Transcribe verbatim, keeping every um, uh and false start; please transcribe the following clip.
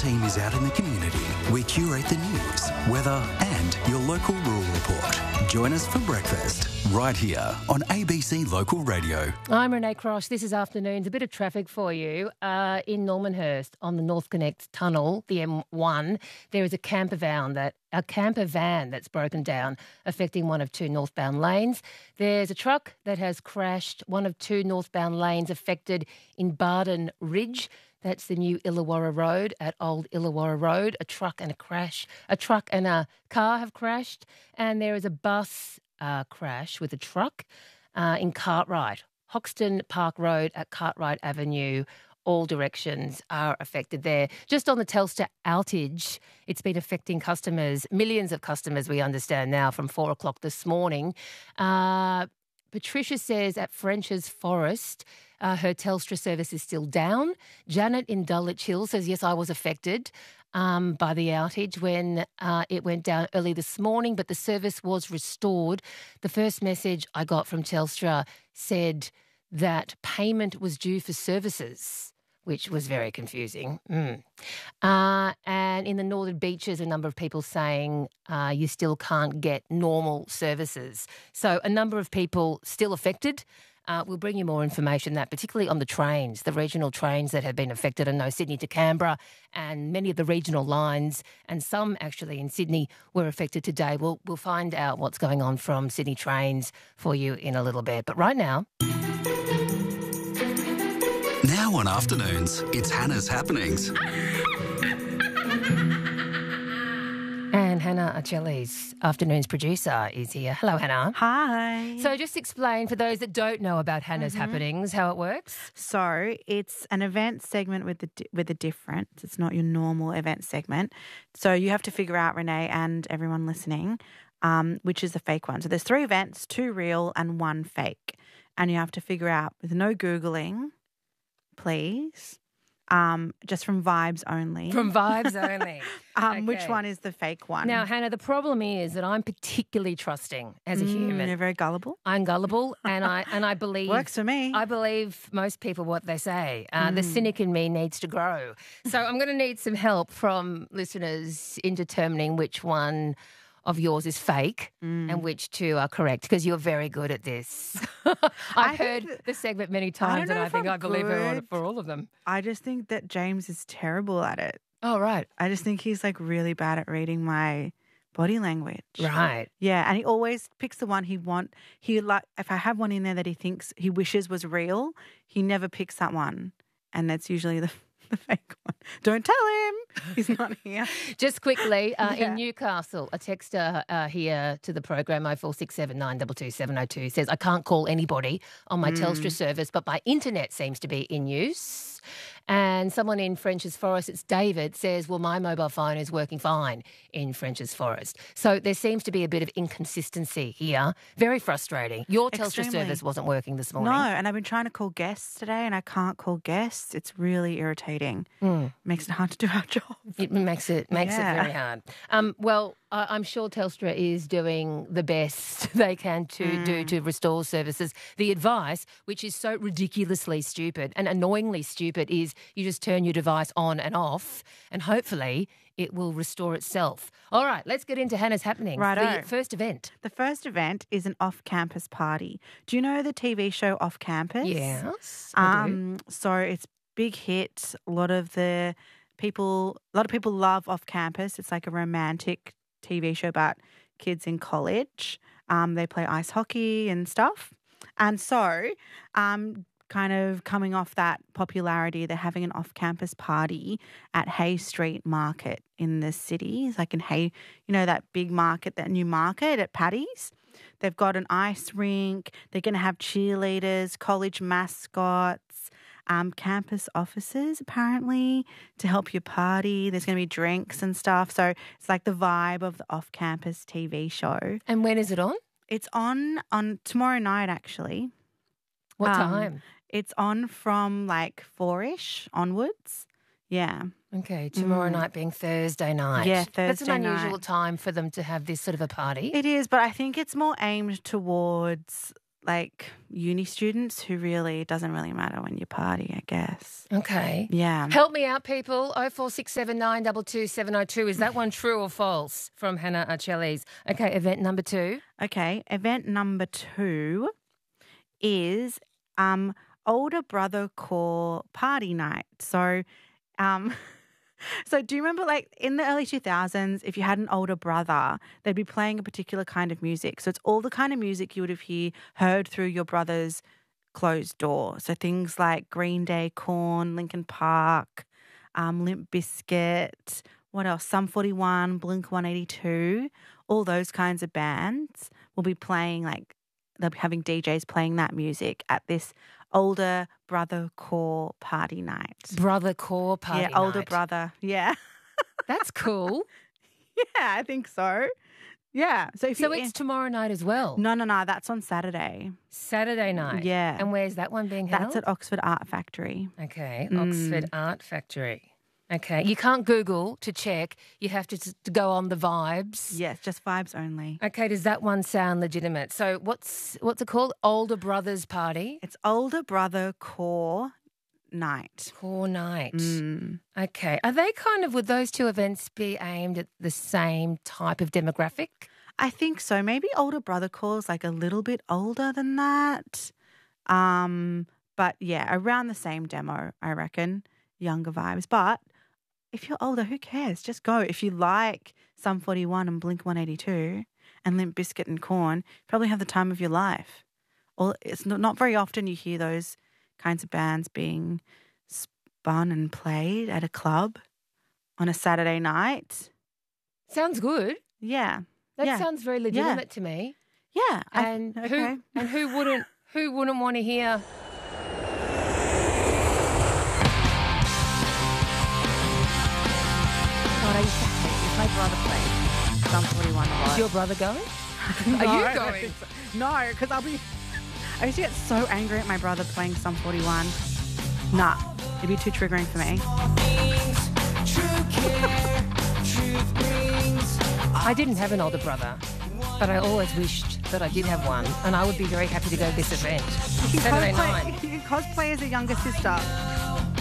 team is out in the community. We curate the news, weather and your local rural report. Join us for breakfast right here on A B C Local Radio. I'm Renee Crosh. This is Afternoons. A bit of traffic for you. Uh, in Normanhurst on the North Connect tunnel, the M one, there is a camper van that a camper van that's broken down, affecting one of two northbound lanes. There's a truck that has crashed one of two northbound lanes affected in Barden Ridge. That's the new Illawarra Road at Old Illawarra Road. A truck and a crash. A truck and a car have crashed, and there is a bus uh, crash with a truck uh, in Cartwright. Hoxton Park Road at Cartwright Avenue. All directions are affected there. Just on the Telstra outage, it's been affecting customers, millions of customers, we understand now, from four o'clock this morning. Uh, Patricia says at French's Forest, uh, her Telstra service is still down. Janet in Dulwich Hill says, yes, I was affected um, by the outage when uh, it went down early this morning, but the service was restored. The first message I got from Telstra said that payment was due for services, which was very confusing. Mm. Uh, and in the Northern Beaches, a number of people saying uh, you still can't get normal services. So a number of people still affected. Uh, we'll bring you more information on that, particularly on the trains, the regional trains that have been affected. I know Sydney to Canberra and many of the regional lines, and some actually in Sydney were affected today. We'll, we'll find out what's going on from Sydney Trains for you in a little bit. But right now... Now on Afternoons, it's Hannah's Happenings. And Hannah Achilles, Afternoons producer, is here. Hello, Hannah. Hi. So just explain for those that don't know about Hannah's Mm-hmm. Happenings how it works. So it's an event segment with the with a difference. It's not your normal event segment. So you have to figure out, Renee and everyone listening, um, which is the fake one. So there's three events, two real and one fake. And you have to figure out with no Googling, please, um, just from vibes only. From vibes only. um, Okay. Which one is the fake one? Now, Hannah, the problem is that I'm particularly trusting as a Mm, human. You're very gullible. I'm gullible, and I and I believe Works for me. I believe most people what they say. Uh, Mm. The cynic in me needs to grow. So I'm going to need some help from listeners in determining which one of yours is fake Mm. and which two are correct, because you're very good at this. I've I heard think that- the segment many I times, don't and know I if think I'm I believe her on, good. for all of them. I just think that James is terrible at it. Oh, right. I just think he's like really bad at reading my body language. Right. Yeah, and he always picks the one he want. He like if I have one in there that he thinks he wishes was real, he never picks that one, and that's usually the the fake one. Don't tell him he's not here. Just quickly, uh, Yeah. in Newcastle, a texter uh, here to the program, oh four six seven nine two two seven oh two, says, I can't call anybody on my Telstra service, but my internet seems to be in use. And someone in French's Forest, it's David, says, well, my mobile phone is working fine in French's Forest. So there seems to be a bit of inconsistency here. Very frustrating. Your Telstra Extremely. service wasn't working this morning. No, and I've been trying to call guests today, and I can't call guests. It's really irritating. Mm. Makes it hard to do our job. It makes it makes Yeah. it very hard. Um, well, I I'm sure Telstra is doing the best they can to Mm. do to restore services. The advice, which is so ridiculously stupid and annoyingly stupid, is you just turn your device on and off, and hopefully it will restore itself. All right, let's get into Hannah's Happenings. Righto. The first event. The first event is an off-campus party. Do you know the T V show Off Campus? Yes, I do. Um, so it's big hit. A lot of the people, a lot of people love Off Campus. It's like a romantic T V show about kids in college. Um, they play ice hockey and stuff. And so, um, kind of coming off that popularity, they're having an off-campus party at Hay Street Market in the city. It's like in Hay, you know, that big market, that new market at Paddy's. They've got an ice rink. They're going to have cheerleaders, college mascots, um, campus officers, apparently, to help you party. There's going to be drinks and stuff. So it's like the vibe of the off-campus T V show. And when is it on? It's on on tomorrow night, actually. What Um, time? It's on from like four-ish onwards. Yeah. Okay, tomorrow Mm. night being Thursday night. Yeah, That's Thursday an unusual night. time for them to have this sort of a party. It is, but I think it's more aimed towards like uni students who really, it doesn't really matter when you party, I guess. Okay. Yeah. Help me out, people. oh four six seven nine two two seven oh two. Is that one true or false from Hannah Arcelli's? Okay, event number two. Okay, event number two is um older brother core party night. So, um, so do you remember, like in the early two thousands, if you had an older brother, they'd be playing a particular kind of music. So it's all the kind of music you would have hear, heard through your brother's closed door. So things like Green Day, Korn, Linkin Park, um, Limp Bizkit, what else? Sum forty-one, Blink one eighty-two, all those kinds of bands will be playing, like they'll be having D Js playing that music at this older brother core party night. Brother core party yeah, older night. brother. Yeah. That's cool. Yeah, I think so. Yeah. So if So you it's tomorrow night as well? No, no, no. That's on Saturday. Saturday night? Yeah. And where's that one being held? That's at Oxford Art Factory. Okay, Mm. Oxford Art Factory. Okay, you can't Google to check. You have to, to go on the vibes. Yes, just vibes only. Okay, does that one sound legitimate? So what's what's it called? Older Brothers Party? It's older brother core night. Core night. Mm. Okay. Are they kind of, would those two events be aimed at the same type of demographic? I think so. Maybe older brother core's like a little bit older than that. Um, but yeah, around the same demo, I reckon. Younger vibes. But if you're older, who cares? Just go. If you like Sum forty-one and Blink one eighty-two and Limp Bizkit and Korn, probably have the time of your life. Or it's not, not very often you hear those kinds of bands being spun and played at a club on a Saturday night. Sounds good. Yeah. That yeah. sounds very legitimate to me. Yeah. I- And okay. who and who wouldn't who wouldn't want to hear God, I used to hate if my brother played Sum forty-one a lot. Is your brother going? No, Are you I don't going? think so. No, because I'll be. I used to get so angry at my brother playing Sum forty-one. Nah, it'd be too triggering for me. I didn't have an older brother, but I always wished that I did have one, and I would be very happy to go to this event. You can Saturday cosplay, night. you can cosplay as a younger sister.